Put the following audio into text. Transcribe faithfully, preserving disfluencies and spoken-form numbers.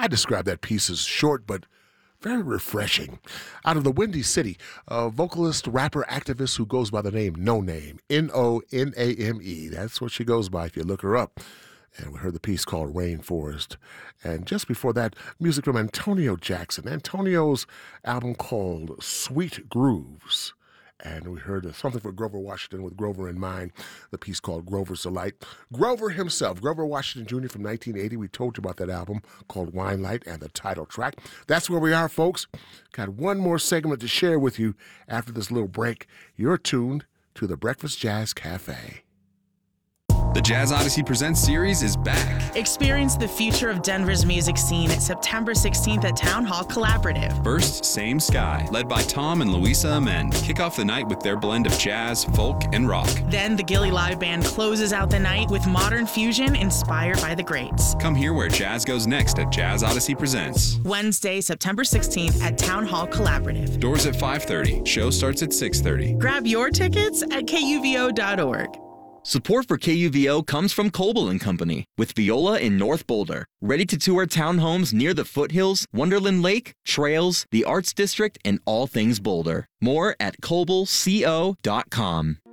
I describe that piece as short but very refreshing. Out of the Windy City, a vocalist, rapper, activist who goes by the name No Name, N O N A M E. That's what she goes by if you look her up. And we heard the piece called Rainforest. And just before that, music from Antonio Jackson. Antonio's album called Sweet Grooves. And we heard something for Grover Washington with Grover in mind, the piece called Grover's Delight. Grover himself, Grover Washington Junior from nineteen eighty, we told you about that album called Wine Light and the title track. That's where we are, folks. Got one more segment to share with you after this little break. You're tuned to the Breakfast Jazz Cafe. The Jazz Odyssey Presents series is back. Experience the future of Denver's music scene at September sixteenth at Town Hall Collaborative. First, Same Sky, led by Tom and Louisa Amend, kick off the night with their blend of jazz, folk, and rock. Then the Gilly Live Band closes out the night with modern fusion inspired by the greats. Come hear where jazz goes next at Jazz Odyssey Presents. Wednesday, September sixteenth at Town Hall Collaborative. Doors at five thirty. Show starts at six thirty. Grab your tickets at K U V O dot org. Support for K U V O comes from Coble and Company, with Viola in North Boulder. Ready to tour townhomes near the foothills, Wonderland Lake, trails, the Arts District, and all things Boulder. More at coble co dot com.